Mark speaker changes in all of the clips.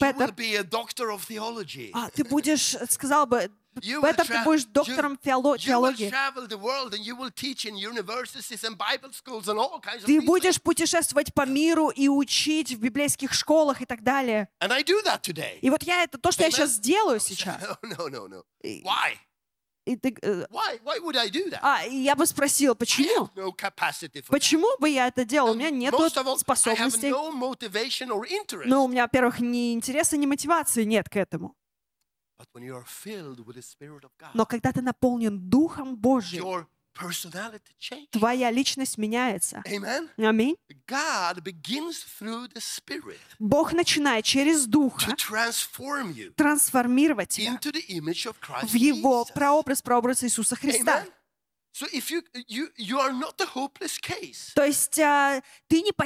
Speaker 1: Петр,
Speaker 2: be a doctor of theology.
Speaker 1: ты будешь, сказал бы,
Speaker 2: You will
Speaker 1: Петр, ты будешь доктором
Speaker 2: you will
Speaker 1: теологии.
Speaker 2: travel the world and you will teach in universities and Bible schools and all kinds of
Speaker 1: Ты
Speaker 2: things.
Speaker 1: будешь путешествовать по миру и учить в библейских школах и так далее.
Speaker 2: And I do that today.
Speaker 1: И вот это то, что я
Speaker 2: Amen.
Speaker 1: сейчас делаю сейчас.
Speaker 2: No. Why?
Speaker 1: И ты,
Speaker 2: Why would I do that?
Speaker 1: и я бы спросил,
Speaker 2: I
Speaker 1: почему?
Speaker 2: have no capacity for that.
Speaker 1: Почему бы я это делал? У меня нет
Speaker 2: Most of all, I have
Speaker 1: способностей.
Speaker 2: no motivation or interest.
Speaker 1: Ну, у меня, во-первых, ни интереса, ни мотивации нет к этому.
Speaker 2: But when you are filled with the Spirit of God,
Speaker 1: Но когда ты наполнен Духом Божьим,
Speaker 2: your personality changes.
Speaker 1: твоя личность меняется.
Speaker 2: Amen.
Speaker 1: Аминь.
Speaker 2: God begins through the Spirit
Speaker 1: Бог начинает через
Speaker 2: to
Speaker 1: Духа
Speaker 2: transform you
Speaker 1: трансформировать тебя
Speaker 2: into the image of Christ
Speaker 1: в Его
Speaker 2: Jesus.
Speaker 1: прообраз Иисуса Христа.
Speaker 2: Amen. So if you are not a hopeless case.
Speaker 1: То есть ты не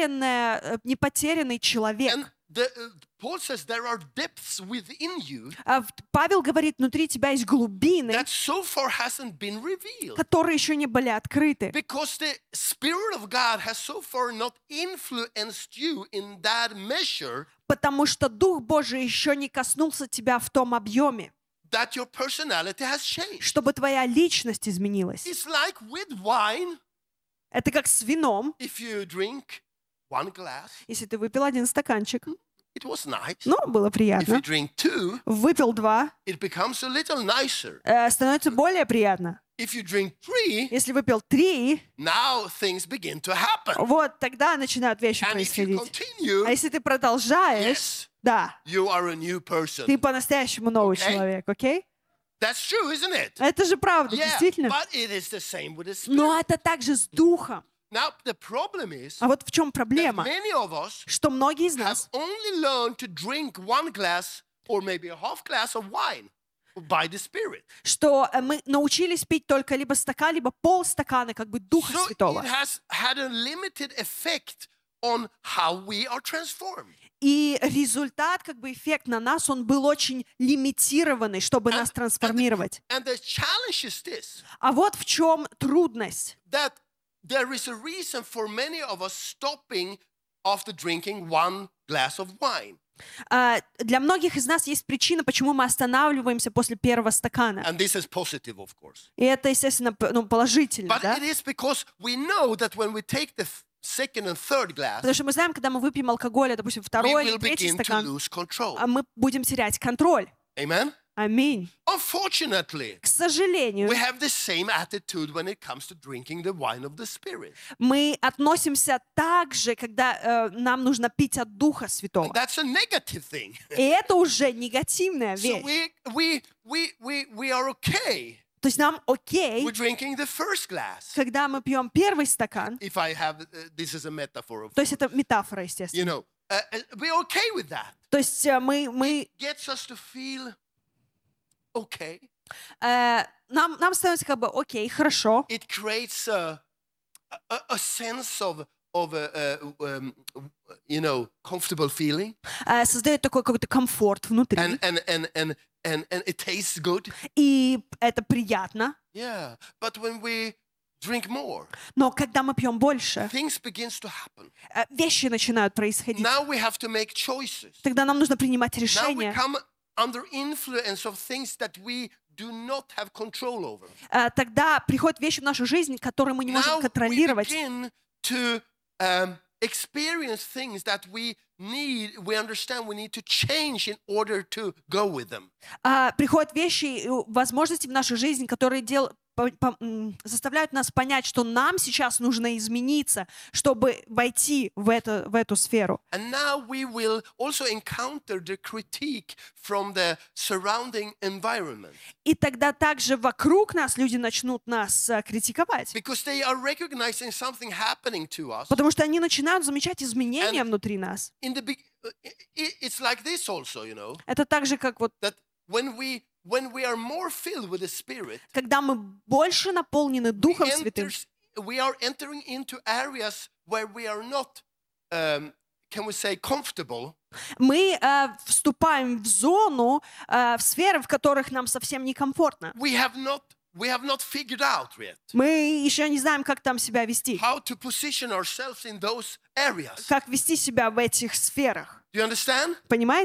Speaker 1: потерянный человек.
Speaker 2: And Paul says there are depths within you
Speaker 1: Павел говорит, внутри тебя есть глубины,
Speaker 2: that so far hasn't been revealed.
Speaker 1: которые еще не были открыты.
Speaker 2: Because the Spirit of God has so far not influenced you in that measure
Speaker 1: Потому что Дух Божий еще не коснулся тебя в том объеме,
Speaker 2: that your personality has changed.
Speaker 1: чтобы твоя личность изменилась.
Speaker 2: It's like with wine,
Speaker 1: Это как с вином.
Speaker 2: if you drink one glass,
Speaker 1: Если ты выпил один стаканчик,
Speaker 2: it was nice.
Speaker 1: ну, было
Speaker 2: If you
Speaker 1: приятно.
Speaker 2: drink two,
Speaker 1: Выпил 2,
Speaker 2: it becomes a little nicer.
Speaker 1: становится более приятно.
Speaker 2: If you drink three,
Speaker 1: Если выпил 3,
Speaker 2: now things begin to happen.
Speaker 1: вот тогда начинают вещи
Speaker 2: And if you
Speaker 1: происходить. А
Speaker 2: continue,
Speaker 1: если ты продолжаешь,
Speaker 2: yes,
Speaker 1: да,
Speaker 2: you are a new person.
Speaker 1: ты по-настоящему новый
Speaker 2: Okay.
Speaker 1: человек, окей?
Speaker 2: That's true, isn't it?
Speaker 1: Это же правда,
Speaker 2: Yeah,
Speaker 1: действительно.
Speaker 2: but it is the same with the Spirit.
Speaker 1: Но это также с Духом.
Speaker 2: Now, the problem is
Speaker 1: А вот в чем
Speaker 2: that
Speaker 1: проблема?
Speaker 2: many of us
Speaker 1: Что многие из
Speaker 2: have
Speaker 1: нас
Speaker 2: only learned to drink one glass or maybe a half glass of wine by the Spirit.
Speaker 1: что мы научились пить только либо стакан, либо полстакана, как бы Духа
Speaker 2: So
Speaker 1: Святого.
Speaker 2: it has had a limited effect on how we are transformed.
Speaker 1: И результат, как бы эффект на нас, он был очень лимитированный, чтобы нас трансформировать.
Speaker 2: And the challenge is this,
Speaker 1: А вот в чем трудность.
Speaker 2: that there is a reason for many of us stopping after drinking one glass of wine.
Speaker 1: Для многих из нас есть причина, почему мы останавливаемся после первого стакана.
Speaker 2: And this is positive, of course.
Speaker 1: И это, естественно, положительно,
Speaker 2: But
Speaker 1: да?
Speaker 2: it is because we know that when we take the second and third glass,
Speaker 1: Потому что мы знаем, когда мы выпьем алкоголь, допустим,
Speaker 2: we
Speaker 1: второй или
Speaker 2: will
Speaker 1: третий
Speaker 2: begin to
Speaker 1: стакан,
Speaker 2: lose control.
Speaker 1: мы будем терять контроль.
Speaker 2: Amen?
Speaker 1: Аминь.
Speaker 2: Unfortunately,
Speaker 1: К сожалению,
Speaker 2: we have the same attitude when it comes to drinking the wine of the Spirit.
Speaker 1: мы относимся так же, когда нам нужно пить от Духа Святого.
Speaker 2: That's a negative thing.
Speaker 1: И это уже негативная
Speaker 2: So
Speaker 1: вещь.
Speaker 2: we are okay
Speaker 1: То есть нам окей,
Speaker 2: with drinking the first glass.
Speaker 1: когда мы пьем первый стакан,
Speaker 2: If I have, this is a metaphor of,
Speaker 1: то есть это метафора, естественно.
Speaker 2: you know, we're okay with that.
Speaker 1: То есть мы
Speaker 2: Gets us to feel okay.
Speaker 1: нам становится как бы окей, хорошо.
Speaker 2: It creates a sense of you know, comfortable feeling,
Speaker 1: Создает такой какой-то комфорт внутри.
Speaker 2: and it tastes good.
Speaker 1: И это приятно.
Speaker 2: Yeah, but when we drink more,
Speaker 1: Но когда мы пьем больше,
Speaker 2: things begins to happen.
Speaker 1: вещи начинают происходить.
Speaker 2: Now we have to make choices.
Speaker 1: Тогда нам нужно принимать
Speaker 2: Now we
Speaker 1: решения.
Speaker 2: come under influence of things that we do not have control over.
Speaker 1: Тогда приходят вещи в нашу жизнь, которые мы не
Speaker 2: Now
Speaker 1: можем
Speaker 2: we
Speaker 1: контролировать.
Speaker 2: begin to experience things that we understand we need to change in order to go with them.
Speaker 1: Приходят вещи, и возможности в нашу жизнь, которые заставляют нас понять, что нам сейчас нужно измениться, чтобы войти в эту сферу.
Speaker 2: And now we will also encounter the critique from the surrounding environment.
Speaker 1: И тогда также вокруг нас люди начнут нас критиковать.
Speaker 2: Because they are recognizing something happening to us.
Speaker 1: Потому что они начинают замечать изменения внутри нас.
Speaker 2: It's like this also, you know,
Speaker 1: Это так же, как вот
Speaker 2: that when we are more filled with the Spirit,
Speaker 1: когда мы больше наполнены Духом Святым,
Speaker 2: we are entering into areas where we are not, can we say, comfortable.
Speaker 1: мы вступаем в зону, в сферы, в которых нам совсем некомфортно.
Speaker 2: We have not figured out yet
Speaker 1: Мы еще не знаем, как там себя вести,
Speaker 2: how to position ourselves in those areas.
Speaker 1: как вести себя в этих сферах.
Speaker 2: Do you understand?
Speaker 1: Понимаете?